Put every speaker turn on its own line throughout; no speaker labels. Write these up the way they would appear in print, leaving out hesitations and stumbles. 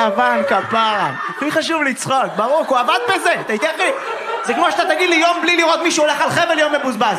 לבן כפרה. הכי חשוב לצחוק, ברור, הוא עבד בזה. אתה איתי אחי? זה כמו שאתה תגיד לי יום בלי לראות מישהו הולך על חבל יום מבוזבז.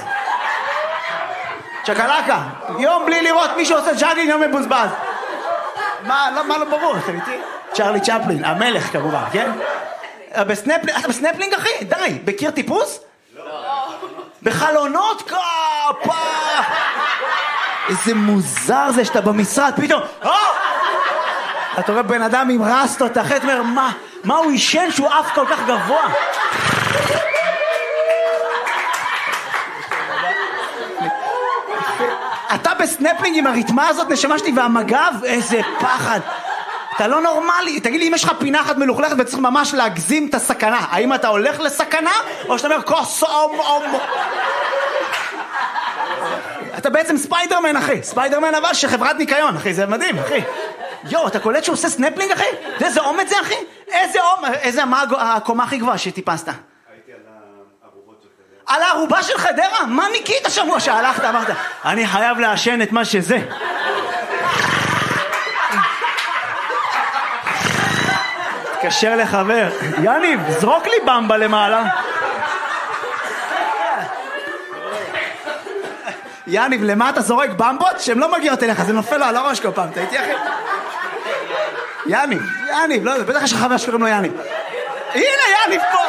צ'קלקה, יום בלי לראות מישהו עושה ג'אגלינג יום מבוזבז. מה לא ברור, אתה איתי? צ'רלי צ'פלין, המלך כמובן, כן? אתה בסנפלינג אחי? די, בקיר טיפוס? לא. בחלונות כפה. איזה מוזר זה שאתה במשרד, פתאום, אתה רואה בן אדם עם רסטות, אחרי אתה אומר, מה הוא ישן שהוא אף כל כך גבוה? אתה בסנפלינג עם הריתמה הזאת, נשמה שלי, והמגב, איזה פחד. אתה לא נורמלי. תגיד לי, אם יש לך פינה אחת מלוכלכת וצריך ממש להגזים את הסכנה, האם אתה הולך לסכנה, או שאתה אומר, אתה בעצם ספיידרמן, אחי. ספיידרמן אבל שחברת ניקיון, אחי. זה מדהים, אחי. יו, אתה קולט שהוא עושה סנפלינג, אחי? איזה אומץ זה, אחי? איזה, מה הקומה הכי גבוהה שטיפסת?
הייתי על הערובות של חדרה.
על הערובה של חדרה? מה ניקית השבוע שהלכת? אמרת, אני חייב לעשן את מה שזה. תקשר לחבר. יניב, זרוק לי במבה למעלה. יניב, למה אתה זורק במבות? שהן לא מגיעות אליך, זה נופל לו על הראש כל פעם. אתה איתי אחי? יניב, לא, בטח יש לך חבר שקוראים לו יניב. הנה יניב פה.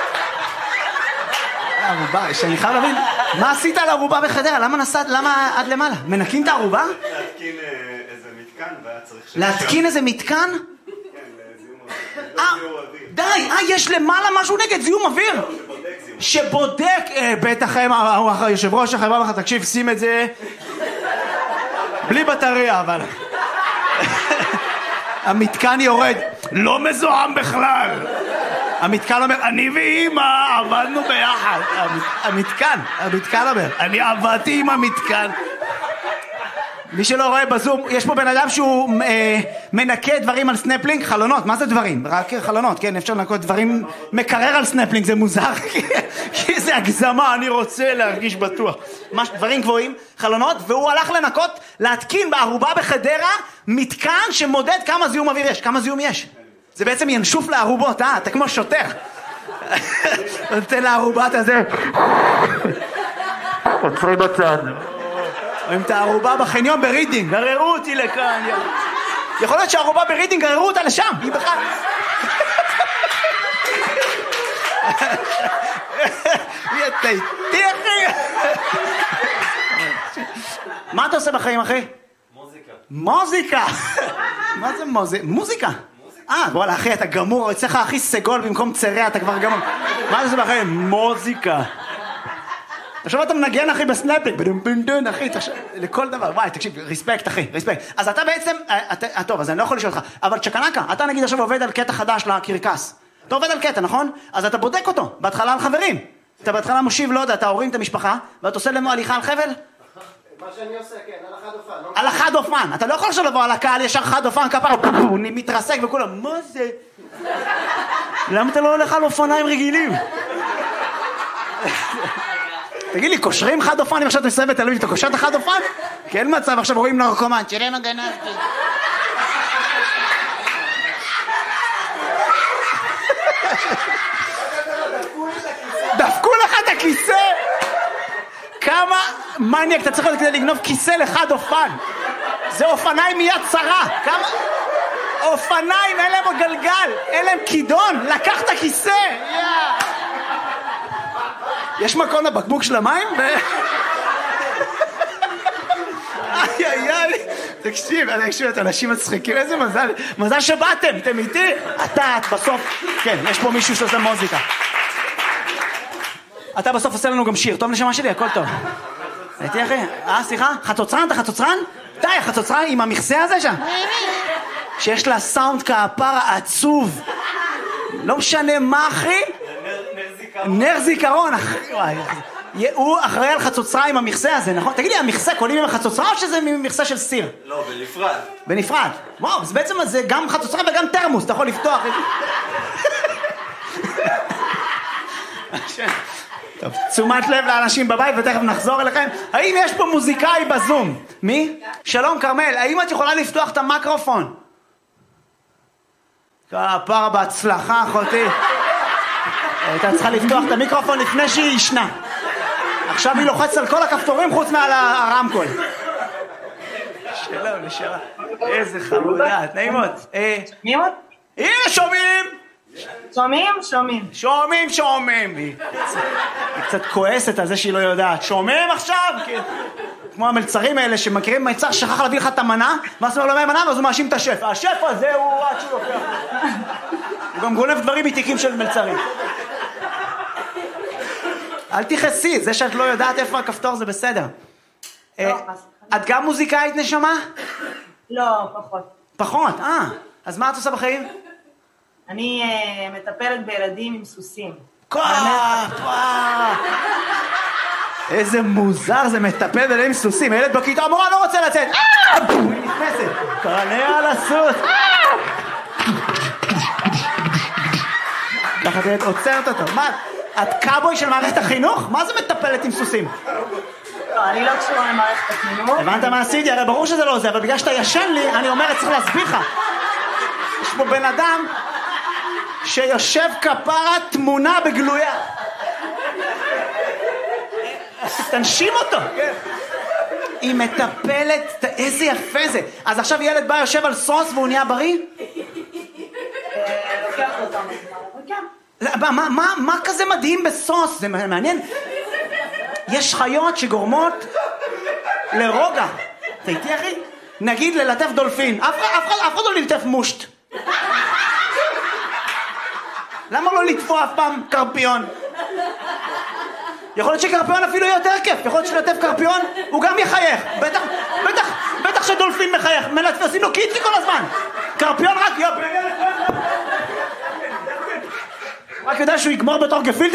ערובה, שאני חייב להבין, מה עשית על הערובה בחדרה? למה נסעת, למה עד למעלה? מנקים את הערובה?
להתקין איזה מתקן והיה צריך...
להתקין איזה מתקן?
כן, זיהום אוויר.
די, יש למעלה משהו נגד זיהום אוויר? שבודק, בטח יושב ראש החברה לך, תקשיב, שים את זה בלי בטריה, אבל המתקן יורד, לא מזוהם בכלל. המתקן אומר, אני ואמא עבדנו ביחד. המתקן אומר, אני עבדתי עם המתקן. מי שלא רואה בזום, יש פה בן אדם שהוא מנקה דברים על סנפלינג, חלונות, מה זה דברים? רק חלונות, כן, אפשר לנקות דברים, מקרר על סנפלינג, זה מוזר, כי זה הגזמה, אני רוצה להרגיש בטוח. דברים גבוהים, חלונות, והוא הלך לנקות, להתקין בערובה בחדרה, מתקן שמודד כמה זיהום אוויר יש, כמה זיהום יש. זה בעצם ינשוף לערובות, אתה כמו שוטר. נותן לערובת הזה. עוצרי בצד. רואים את הערובה בחניון ברידינג, גררו אותי לכאן. יכול להיות שהערובה ברידינג גררו אותה לשם, היא בכלל... אתה איתי אחי? מה אתה עושה בחיים אחי? מוזיקה. מה זה מוזיקה? וואלה אחי אתה גמור, אצלך הכי סגול במקום צרע, אתה כבר גמור. מה אתה עושה בחיים? מוזיקה. עכשיו אתה מנגן אחי בסנפלינג, אחי, לכל דבר, וואי, תקשיב, ריספקט אחי, ריספקט. אז אתה בעצם, טוב, אז אני לא יכול לשאול אותך, אבל צ'קנקה, אתה נגיד עכשיו עובד על קטע חדש לקרקס. אתה עובד על קטע, נכון? אז אתה בודק אותו, בהתחלה על חברים. אתה בהתחלה מושיב, לא יודע, אתה הורים את המשפחה, ואתה עושה להם הליכה על חבל?
מה שאני עושה, כן, על החד אופן.
על החד אופן, אתה לא יכול עכשיו לבוא על הקהל, ישר חד אופן, כפרה, הוא מתרסק וכולם, מה זה? למה אתה לא הולך על אופניים רגילים? תגיד לי, קושרים חד אופן, אם עכשיו אתה מסיים בתל אביב, אתה קושר את החד אופן? כי אין מצב, עכשיו רואים נרקומן, תראה מה גנבתי. דפקו לך את הכיסא? כמה מניאק אתה צריך להיות כדי לגנוב כיסא לחד אופן? זה אופניים מיד צרה. כמה... אופניים, אין להם גלגל, אין להם כידון, לקח את הכיסא. יש מקום לבקבוק של המים? איי, תקשיב, את אנשים מצחיקים, איזה מזל שבאתם, אתם איתי? את בסוף, כן, יש פה מישהו שעושה מוזיקה. אתה בסוף עושה לנו גם שיר, טוב נשמה שלי, הכל טוב. הייתי אחי, סליחה, חצוצרן, אתה חצוצרן? די, החצוצרן עם המכסה הזה שם. שיש לה סאונד כפרה עצוב. לא משנה מה אחי? נר זיכרון, אחי. הוא אחראי על חצוצרה עם המכסה הזה, נכון? תגיד לי, המכסה קולים עם החצוצרה או שזה מכסה של סיר?
לא, בנפרד.
בנפרד. וואו, אז בעצם זה גם חצוצרה וגם תרמוס, אתה יכול לפתוח. טוב, תשומת לב לאנשים בבית ותכף נחזור אליכם. האם יש פה מוזיקאי בזום? מי? שלום כרמל, האם את יכולה לפתוח את המיקרופון? כפרה בהצלחה, אחותי. הייתה צריכה לפתוח את המיקרופון לפני שהיא ישנה. עכשיו היא לוחצת על כל הכפתורים חוץ מעל הרמקול. שלום, נשארה. איזה חמודה, נעימות.
שומעים עוד?
הנה, שומעים! שומעים. היא קצת כועסת על זה שהיא לא יודעת. שומעים עכשיו? כמו המלצרים האלה שמכירים מלצר שכח להביא לך את המנה, ואז הוא אומר לו מה המנה, ואז הוא מאשים את השף. השף הזה הוא עד שהוא לוקח. הוא גם גונב דברים מתיקים של מלצרים. אל תכעסי, זה שאת לא יודעת איפה הכפתור זה בסדר. את גם מוזיקאית נשמה?
לא, פחות.
פחות, אז מה את עושה בחיים?
אני מטפלת בילדים עם סוסים.
איזה מוזר זה מטפל בילדים עם סוסים. הילד בכיתה, המורה לא רוצה לצאת. היא נכנסת. קרנה על הסוס. ככה תהיה עוצרת אותו. מה, את קאבוי של מערכת החינוך? מה זה מטפלת עם סוסים?
לא, אני לא קשורה למערכת החינוך.
הבנת מה עשיתי? הרי ברור שזה לא זה, אבל בגלל שאתה ישן לי, אני אומרת, צריך להסביר לך. יש פה בן אדם שיושב כפרה תמונה בגלויה. תנשים אותו. היא מטפלת, איזה יפה זה. אז עכשיו ילד בא יושב על סוס והוא נהיה בריא?
לוקח אותם, כן.
מה כזה מדהים בסוס? זה מעניין. יש חיות שגורמות לרוגע. אתה איתי אחי? נגיד ללטף דולפין. אף אחד לא ללטף מושט. למה לא לטפוע אף פעם קרפיון? יכול להיות שקרפיון אפילו יותר כיף. יכול להיות שלטף קרפיון הוא גם יחייך. בטח שדולפין מחייך. עושים לו קיצי כל הזמן. קרפיון רק יודע שהוא יגמור בתור גפילטה.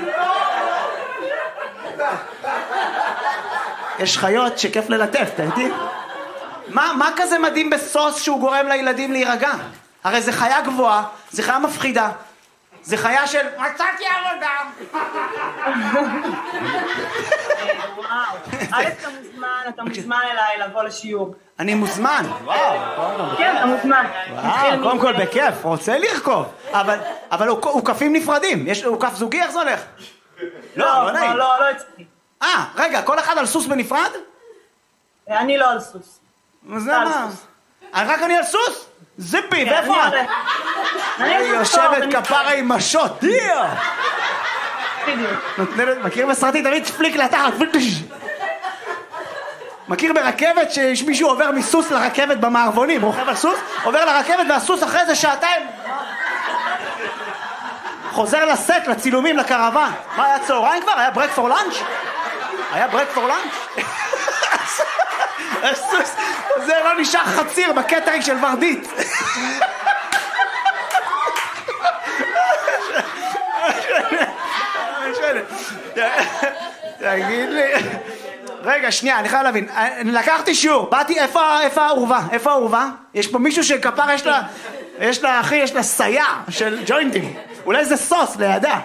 יש חיות שכיף ללטף, אתה איתי? מה כזה מדהים בסוס שהוא גורם לילדים להירגע? הרי זה חיה גבוהה, זה חיה מפחידה, זה חיה של מצאתי עבודה.
אתה מוזמן אליי לבוא לשיעור.
אני מוזמן.
כן, אתה מוזמן.
קודם כל בכיף, רוצה לרכוב. אבל הוא כפים נפרדים. הוא כף זוגי, איך זה הולך?
לא הצליחי.
רגע, כל אחד על סוס בנפרד?
אני לא על סוס.
אז למה? רק אני על סוס? זיפי, ואיפה את?
אני
יושבת כפרה עם משות. מכיר בסרטי תמיד פליק לתחת. מכיר ברכבת שיש מישהו עובר מסוס לרכבת במערבונים, רוכב על סוס, עובר לרכבת והסוס אחרי זה שעתיים חוזר לסט, לצילומים, לקרוון. מה היה צהריים כבר? היה ברק פור לנץ'? היה ברק פור לנץ'? הסוס, זה לא נשאר חציר בקטרינג של ורדית. תגיד לי, רגע, שנייה, אני חייב להבין. לקחתי שיעור, באתי, איפה האורווה? איפה האורווה? יש פה מישהו שכפר יש לה, אחי, יש לה סייע של ג'וינטים. אולי זה סוס לידה.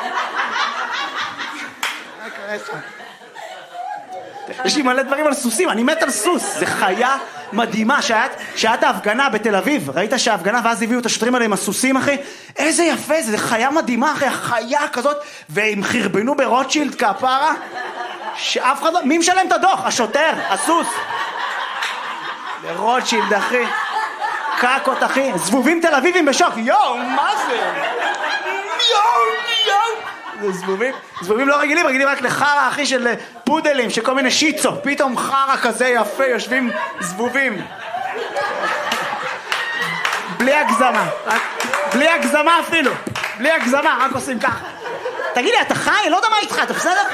יש לי מלא דברים על סוסים, אני מת על סוס. זה חיה מדהימה. שהיה את ההפגנה בתל אביב, ראית שההפגנה ואז הביאו את השוטרים האלה עם הסוסים, אחי? איזה יפה זה, זה חיה מדהימה, אחי, חיה כזאת, והם חרבנו ברוטשילד כפרה, שאף אחד לא... מי משלם את הדוח? השוטר, הסוס. ברוטשילד, אחי. קקות, אחי. זבובים תל אביבים בשוק. יואו, מה זה? יואו. זה זבובים לא רגילים, רגילים רק לחרה, אחי, של פודלים, של כל מיני שיצו. פתאום חרה כזה יפה, יושבים זבובים. בלי הגזמה. בלי הגזמה אפילו. בלי הגזמה, רק עושים ככה. תגיד לי, אתה חי? לא יודע מה איתך, אתה בסדר?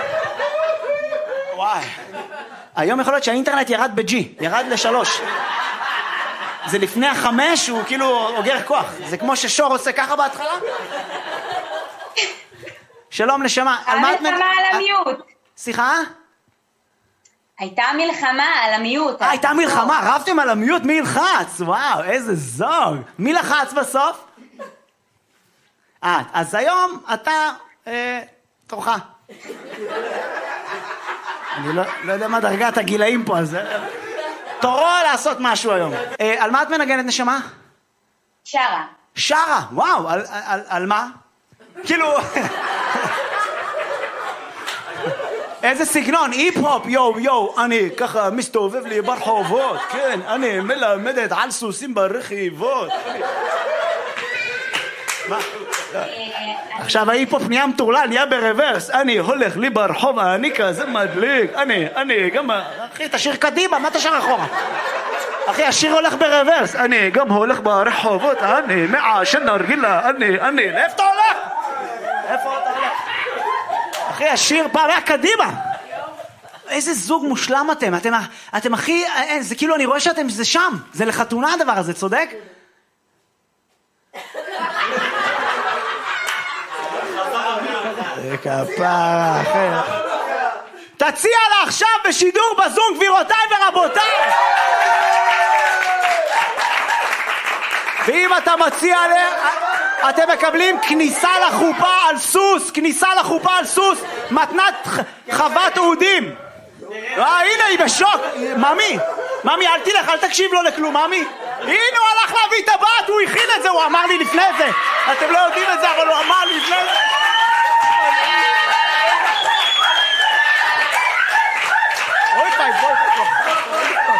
וואי. היום יכול להיות שהאינטרנט ירד ב-G, ירד ל-3. זה לפני 5, הוא כאילו אוגר כוח. זה כמו ששור עושה ככה בהתחלה. שלום נשמה.
המלחמה על המיוט.
סליחה?
הייתה מלחמה על המיוט.
הייתה מלחמה, רבתם על המיוט, מי ילחץ? וואו, איזה זוג. מי לחץ בסוף? אז היום אתה תורך. אני לא יודע מה דרגת הגילאים פה, אז תורו לעשות משהו היום. על מה את מנגנת נשמה?
שרה.
שרה, וואו, על מה? כאילו... איזה סגנון, היפ-הופ, יו, אני ככה מסתובב לי ברחובות, כן, אני מלמדת על סוסים ברכיבות. מה? עכשיו ההיפ-הופ נהיה מטורלל, נהיה ברוורס, אני הולך לי ברחוב, אני כזה מדליק, אני גם... אחי, תשאיר קדימה, מה תשאיר אחורה? אחי, השיר הולך ברוורס, אני גם הולך ברחובות, אני מעשן נרגילה, אני, לאיפה אתה הולך? איפה אתה הולך? אחי, השיר פעם היה קדימה. איזה זוג מושלם אתם הכי, זה כאילו אני רואה שאתם, זה שם, זה לחתונה הדבר הזה, צודק? כפרה, אחי. תציע לה עכשיו בשידור בזום, גבירותיי ורבותיי. ואם אתה מציע לה, אתם מקבלים כניסה לחופה על סוס, מתנת חוות אודים. הנה היא בשוק. ממי, אל תלך, אל תקשיב לו לכלום, ממי. הנה הוא הלך להביא את הבת, הוא הכין את זה, הוא אמר לי לפני זה. אתם לא יודעים את זה, אבל הוא אמר לי לפני זה.